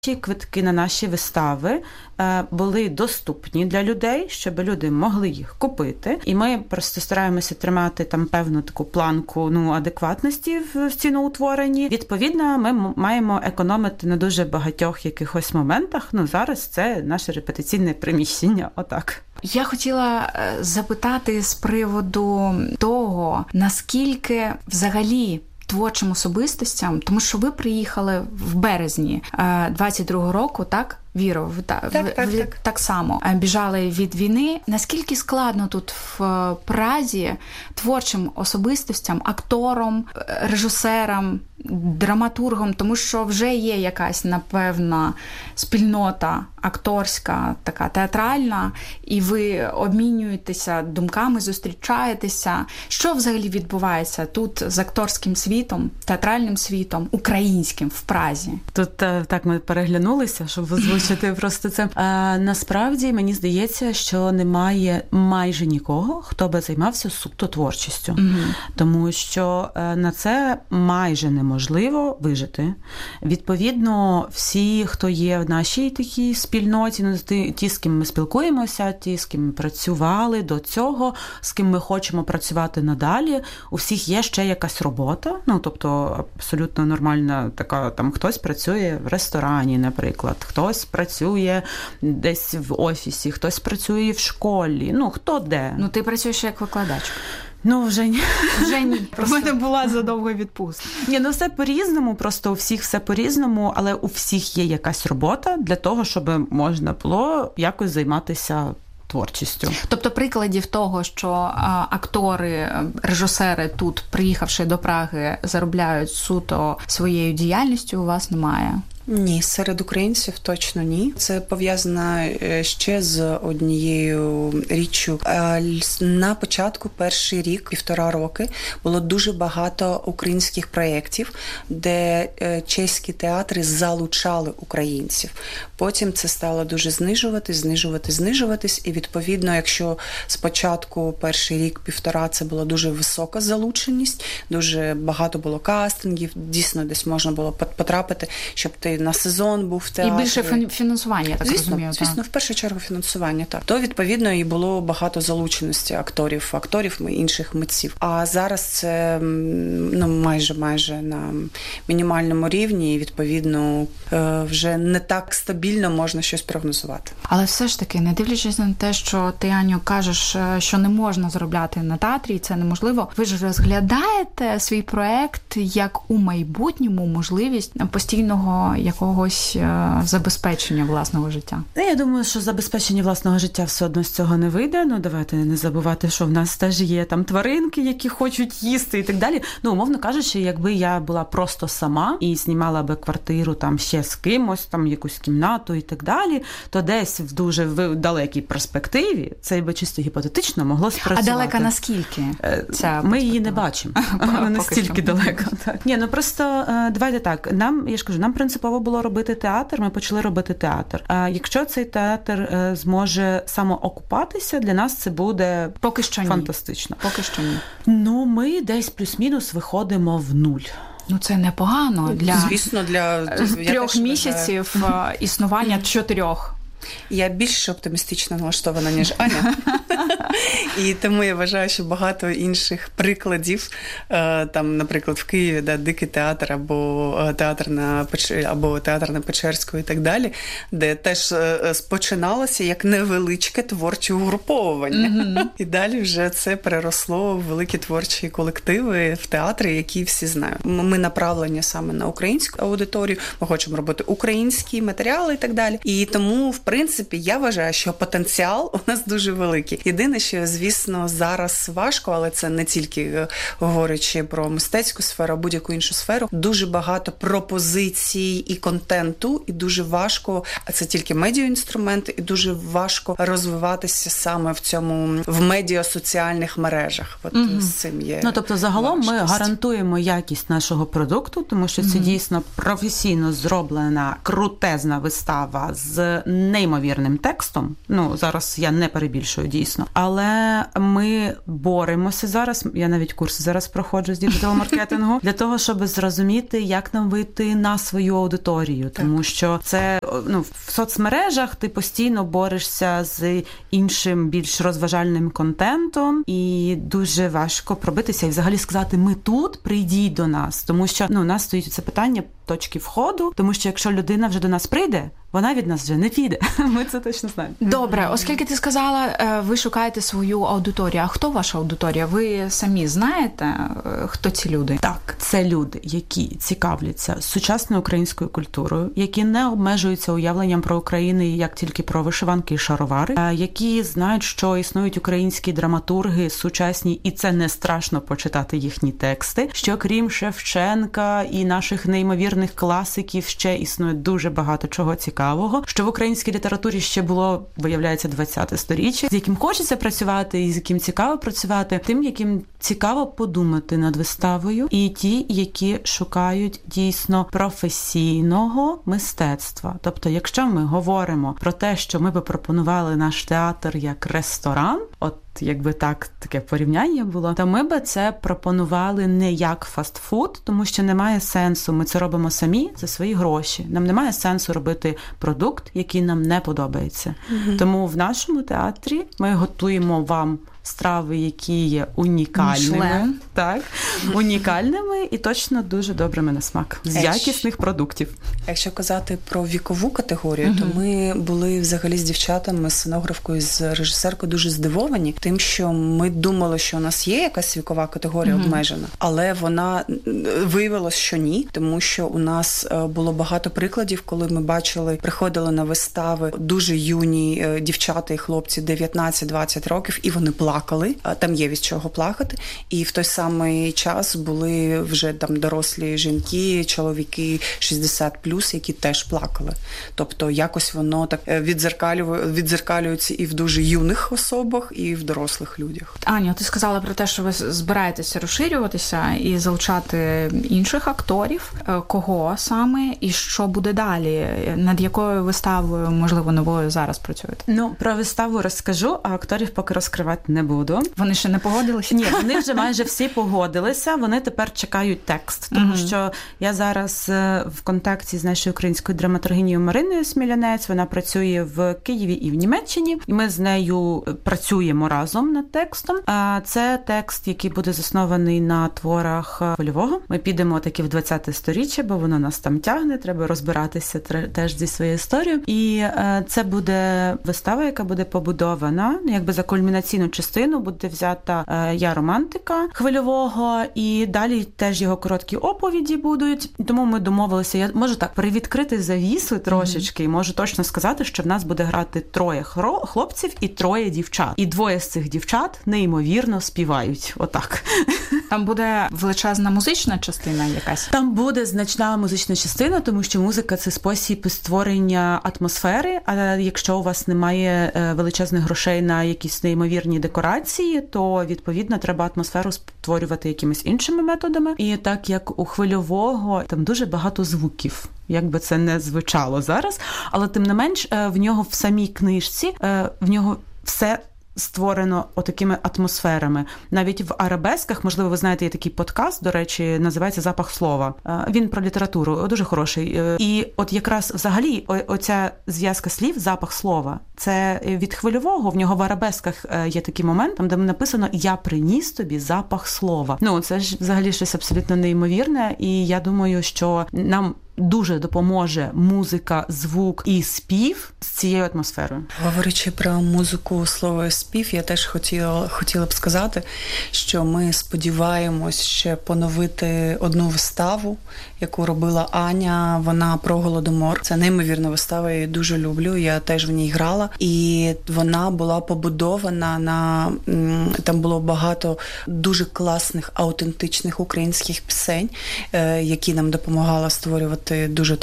квитки на наші вистави були доступні для людей, щоб люди могли їх купити. І ми просто стараємося тримати там певну таку планку адекватності в ціноутворенні. Відповідно, ми маємо економити на дуже багатьох якихось моментах. Зараз це наше репетиційне приміщення. Отак. Я хотіла запитати з приводу того, наскільки взагалі творчим особистостям, тому що ви приїхали в березні 22-го року, так? Віро, так само біжали від війни. Наскільки складно тут в Празі творчим особистостям, акторам, режисерам, драматургам, тому що вже є якась, напевна, спільнота акторська, така театральна, і ви обмінюєтеся думками, зустрічаєтеся. Що взагалі відбувається тут з акторським світом, театральним світом, українським в Празі? Тут так ми переглянулися, щоб озвучити просто це. Насправді, мені здається, що немає майже нікого, хто би займався суто творчістю. Тому що на це майже неможливо вижити. Відповідно, всі, хто є в нашій такій спільноті, ті, з ким ми спілкуємося, ті, з ким ми працювали до цього, з ким ми хочемо працювати надалі, у всіх є ще якась робота, тобто абсолютно нормальна така, там хтось працює в ресторані, наприклад, хтось працює десь в офісі, хтось працює в школі, хто де. Ти працюєш як викладач. Вже ні. У мене була задовга відпустка. Все по-різному, просто у всіх все по-різному, але у всіх є якась робота для того, щоб можна було якось займатися творчістю. Тобто прикладів того, що актори, режисери тут, приїхавши до Праги, заробляють суто своєю діяльністю, у вас немає? Ні, серед українців точно ні. Це пов'язано ще з однією річчю. На початку, перший рік, 1,5 роки, було дуже багато українських проєктів, де чеські театри залучали українців. Потім це стало дуже знижуватись. І, відповідно, якщо спочатку перший рік, 1,5, це була дуже висока залученість, дуже багато було кастингів, дійсно десь можна було потрапити, щоб ти на сезон був в театрі. І більше фінансування, я так розумію. Звісно, в першу чергу фінансування, так. То, відповідно, і було багато залученості акторів і інших митців. А зараз це майже на мінімальному рівні, і, відповідно, вже не так стабільно можна щось прогнозувати. Але все ж таки, не дивлячись на те, що ти, Аню, кажеш, що не можна заробляти на театрі, і це неможливо, ви ж розглядаєте свій проект як у майбутньому можливість постійного якогось забезпечення власного життя? Я думаю, що забезпечення власного життя все одно з цього не вийде. Давайте не забувати, що в нас теж є там тваринки, які хочуть їсти і так далі. Умовно кажучи, якби я була просто сама і знімала би квартиру там ще з кимось, там якусь кімнату і так далі, то десь в дуже далекій перспективі це би чисто гіпотетично могло спрацювати. А далека наскільки? Ми її не бачимо. Вона настільки далека. Просто давайте так. Нам принципово було робити театр, ми почали робити театр. А якщо цей театр зможе самоокупатися, для нас це буде поки що фантастично. Поки що ні. Ми десь плюс-мінус виходимо в нуль. Це непогано звісно, для 3 місяців існування 4. Я більш оптимістично налаштована, ніж Аня. І тому я вважаю, що багато інших прикладів, там, наприклад, в Києві, Дикий театр або театр на Печерську і так далі, де теж спочиналося як невеличке творче угруповування. І далі вже це переросло в великі творчі колективи в театрі, які всі знають. Ми направлені саме на українську аудиторію, ми хочемо робити українські матеріали і так далі. І тому, в принципі, я вважаю, що потенціал у нас дуже великий. Єдине, що, звісно, зараз важко, але це не тільки говорячи про мистецьку сферу, а будь-яку іншу сферу. Дуже багато пропозицій і контенту, і дуже важко, а це тільки медіаінструменти, і дуже важко розвиватися саме в медіасоціальних мережах. З цим є тобто, загалом ми гарантуємо якість нашого продукту, тому що це дійсно професійно зроблена, крутезна вистава з неймовірним текстом. Зараз я не перебільшую, дійсно. Але але ми боремося зараз, я навіть курси зараз проходжу з діджитал-маркетингу, для того, щоб зрозуміти, як нам вийти на свою аудиторію. Тому що це, в соцмережах ти постійно борешся з іншим, більш розважальним контентом, і дуже важко пробитися і взагалі сказати, ми тут, прийдіть до нас. Тому що, у нас стоїть це питання точки входу, тому що якщо людина вже до нас прийде, вона від нас вже не піде. Ми це точно знаємо. Добре, оскільки ти сказала, ви шукаєте свою аудиторію. А хто ваша аудиторія? Ви самі знаєте, хто ці люди? Так, це люди, які цікавляться сучасною українською культурою, які не обмежуються уявленням про Україну як тільки про вишиванки і шаровари, які знають, що існують українські драматурги сучасні, і це не страшно почитати їхні тексти, що крім Шевченка і наших неймовірних класиків ще існує дуже багато чого цікавого, що в українській літературі ще було, виявляється, 20-те сторіччя, з яким хочеться працювати і з яким цікаво працювати, тим, яким цікаво подумати над виставою, і ті, які шукають дійсно професійного мистецтва. Тобто, якщо ми говоримо про те, що ми би пропонували наш театр як ресторан, от якби таке порівняння було, то ми би це пропонували не як фастфуд, тому що немає сенсу. Ми це робимо самі за свої гроші. Нам немає сенсу робити продукт, який нам не подобається. Тому в нашому театрі ми готуємо вам страви, які є унікальними. Так, унікальними і точно дуже добрими на смак. З якісних продуктів. Якщо казати про вікову категорію, то ми були взагалі з дівчатами, з сценографкою, з режисеркою дуже здивовані тим, що ми думали, що у нас є якась вікова категорія обмежена, але вона виявилось, що ні, тому що у нас було багато прикладів, коли ми бачили, приходили на вистави дуже юні дівчата і хлопці 19-20 років, і вони плакали, там є від чого плакати, і в той самий час були вже там дорослі жінки, чоловіки 60+, які теж плакали. Тобто якось воно так віддзеркалюється і в дуже юних особах, і в дорослих людях. Аня, ти сказала про те, що ви збираєтеся розширюватися і залучати інших акторів. Кого саме і що буде далі? Над якою виставою, можливо, новою зараз працюєте? Про виставу розкажу, а акторів поки розкривати не буду. Вони ще не погодилися? Ні, вони вже майже всі погодилися, вони тепер чекають текст, тому що я зараз в контакті з нашою українською драматургинею Мариною Смілянець, вона працює в Києві і в Німеччині, і ми з нею працюємо разом над текстом. Це текст, який буде заснований на творах Хвильового. Ми підемо таки в 20-те сторіччя, бо воно нас там тягне, треба розбиратися теж зі своєю історією. І це буде вистава, яка буде побудована, якби за кульмінаційну частину буде взята «Я романтика» Хвильового, і далі теж його короткі оповіді будуть. Тому ми домовилися, я можу так привідкрити завісу трошечки, і можу точно сказати, що в нас буде грати 3 хлопців і 3 дівчат. І 2 з цих дівчат неймовірно співають. Отак. Там буде величезна музична частина якась? Там буде значна музична частина, тому що музика – це спосіб створення атмосфери, а якщо у вас немає величезних грошей на якісь неймовірні декорації, то, відповідно, треба атмосферу створювати якимись іншими методами. І так як у Хвильового там дуже багато звуків, як би це не звучало зараз, але тим не менш в нього в самій книжці, в нього все створено отакими атмосферами. Навіть в арабесках, можливо, ви знаєте, є такий подкаст, до речі, називається «Запах слова». Він про літературу, дуже хороший. І от якраз взагалі оця зв'язка слів «запах слова» – це від Хвильового, в нього в арабесках є такий момент, там, де написано «Я приніс тобі запах слова». Це ж взагалі щось абсолютно неймовірне, і я думаю, що нам дуже допоможе музика, звук і спів з цією атмосферою. Говорячи про музику, слово і спів, я теж хотіла б сказати, що ми сподіваємось ще поновити одну виставу, яку робила Аня, вона про Голодомор. Це неймовірна вистава, я її дуже люблю, я теж в ній грала. І вона була побудована на... Там було багато дуже класних, аутентичних українських пісень, які нам допомагала створювати дуже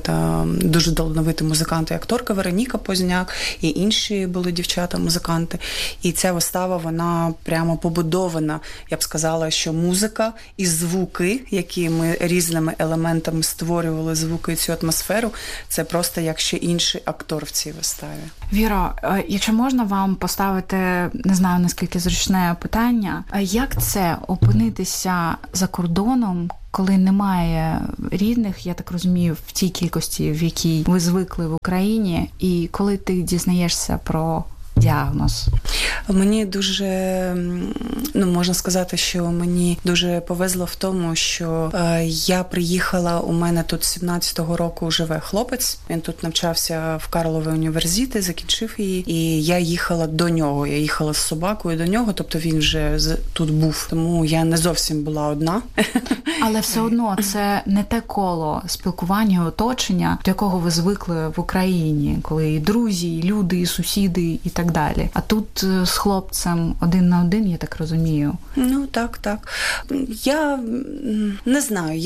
талановиті музиканти, акторка Вероніка Позняк, і інші були дівчата-музиканти. І ця вистава, вона прямо побудована, я б сказала, що музика і звуки, які ми різними елементами елементами створювали звуки і цю атмосферу. Це просто як ще інший актор в цій виставі. Віро, якщо можна вам поставити, не знаю, наскільки зручне питання, як це опинитися за кордоном, коли немає рідних, я так розумію, в тій кількості, в якій ви звикли в Україні, і коли ти дізнаєшся про діагноз? Мені дуже, можна сказати, що мені дуже повезло в тому, що я приїхала, у мене тут 17-го року живе хлопець, він тут навчався в Карловій університеті, закінчив її, і я їхала до нього, я їхала з собакою до нього, тобто він вже тут був, тому я не зовсім була одна. Але все одно це не те коло спілкування, оточення, до якого ви звикли в Україні, коли і друзі, і люди, і сусіди, і так далі. А тут з хлопцем один на один, я так розумію. Так. Я не знаю,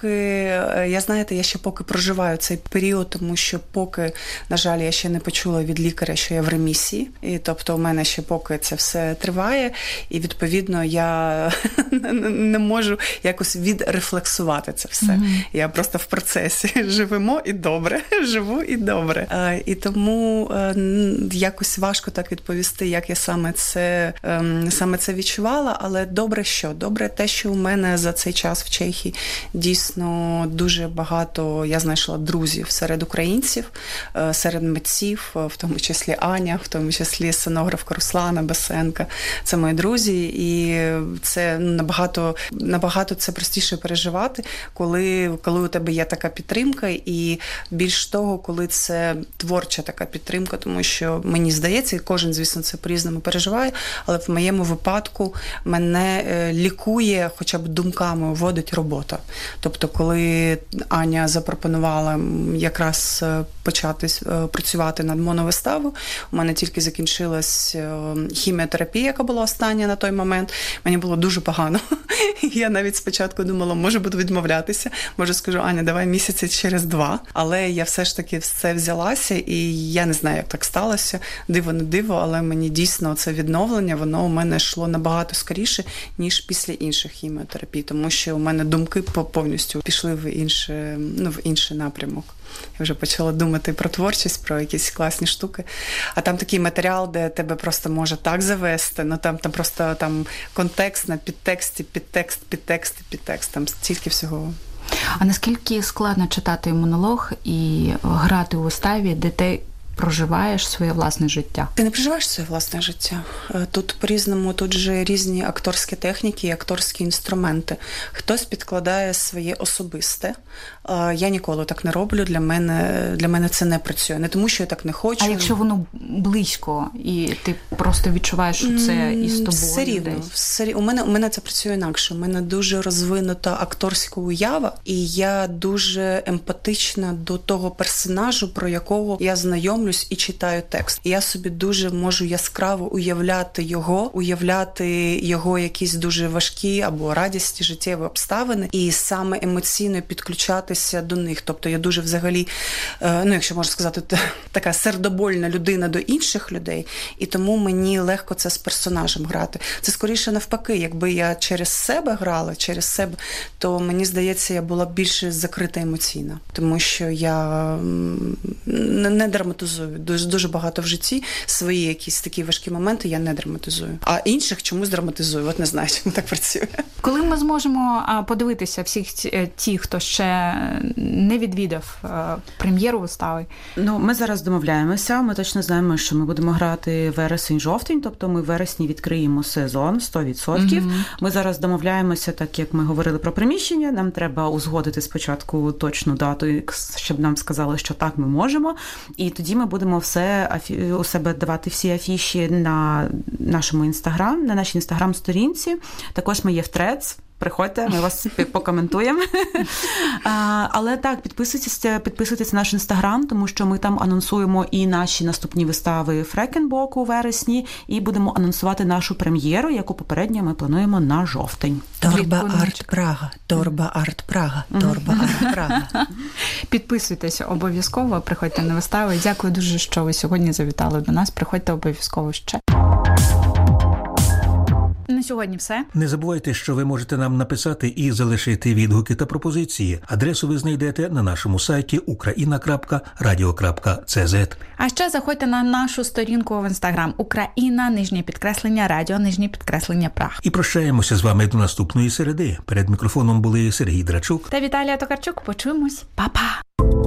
я ще поки проживаю цей період, тому що поки, на жаль, я ще не почула від лікаря, що я в ремісії. І тобто у мене ще поки це все триває, і відповідно я не можу якось відрефлексувати це все. Mm-hmm. Я просто в процесі. Живемо і добре, живу і добре. І тому якось важко так відповісти, як я саме це відчувала, але добре те, що у мене за цей час в Чехії дійсно дуже багато я знайшла друзів серед українців, серед митців, в тому числі Аня, в тому числі сценографка Руслана Басенка. Це мої друзі, і це набагато це простіше переживати, коли у тебе є така підтримка, і більш того, коли це творча така підтримка, тому що мені здається, і кожен, звісно, це по-різному переживає, але в моєму випадку мене лікує, хоча б думками вводить робота. Тобто, коли Аня запропонувала якраз почати працювати над моновиставою, у мене тільки закінчилась хіміотерапія, яка була остання на той момент, мені було дуже погано. Я навіть спочатку думала, може буду відмовлятися, може скажу, Аня, давай місяці через 2, але я все ж таки все взялася, і я не знаю, як так сталося, диво не диво, але мені дійсно це відновлення, воно у мене йшло набагато скоріше, ніж після інших хіміотерапій, тому що у мене думки повністю пішли в інший напрямок. Я вже почала думати про творчість, про якісь класні штуки. А там такий матеріал, де тебе просто може так завести, там просто контекст на підтексті, підтекст, там стільки всього. А наскільки складно читати монолог і грати у виставі, де ти проживаєш своє власне життя? Ти не проживаєш своє власне життя. Тут по-різному, тут же різні акторські техніки і акторські інструменти. Хтось підкладає своє особисте. Я ніколи так не роблю, для мене це не працює. Не тому, що я так не хочу. А якщо воно близько, і ти просто відчуваєш, що це із тобою? Все рівно. У мене це працює інакше. У мене дуже розвинута акторська уява, і я дуже емпатична до того персонажу, про якого я знайомлюсь і читаю текст. І я собі дуже можу яскраво уявляти його якісь дуже важкі або радісні життєві обставини, і саме емоційно підключатися до них. Тобто я дуже взагалі, якщо можна сказати, така сердобольна людина до інших людей, і тому мені легко це з персонажем грати. Це скоріше навпаки, якби я через себе грала, то мені здається, я була більше закрита емоційно. Тому що я не драматизую. Дуже багато в житті свої якісь такі важкі моменти я не драматизую. А інших чомусь драматизую. От не знаю, чому так працює. Коли ми зможемо подивитися всіх ті, хто ще не відвідав прем'єру вистави? Ми зараз домовляємося. Ми точно знаємо, що ми будемо грати вересень-жовтень, тобто ми в вересні відкриємо сезон 100%. Mm-hmm. Ми зараз домовляємося, так як ми говорили про приміщення, нам треба узгодити спочатку точну дату, щоб нам сказали, що так, ми можемо. І тоді ми будемо все у себе давати всі афіші на нашому Інстаграм, на нашій Інстаграм-сторінці. Також ми є в Threads. Приходьте, ми вас покоментуємо. Але так, підписуйтесь на наш Інстаграм, тому що ми там анонсуємо і наші наступні вистави Фрекенбок у вересні, і будемо анонсувати нашу прем'єру, яку попередньо ми плануємо на жовтень. Торба Арт Прага, Торба Арт Прага, Торба Арт Прага. Підписуйтесь обов'язково, приходьте на вистави. Дякую дуже, що ви сьогодні завітали до нас. Приходьте обов'язково ще. на сьогодні все. Не забувайте, що ви можете нам написати і залишити відгуки та пропозиції. Адресу ви знайдете на нашому сайті ukraina.radio.cz. А ще заходьте на нашу сторінку в Інстаграм Україна_радіо_прах. І прощаємося з вами до наступної середи. Перед мікрофоном були Сергій Драчук та Віталія Токарчук. Почуємось. Па-па!